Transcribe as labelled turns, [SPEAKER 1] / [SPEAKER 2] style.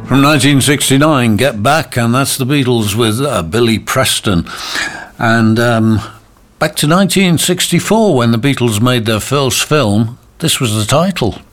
[SPEAKER 1] From 1969, Get Back, and that's the Beatles with Billy Preston. And back to 1964, when the Beatles made their first film, this was the title.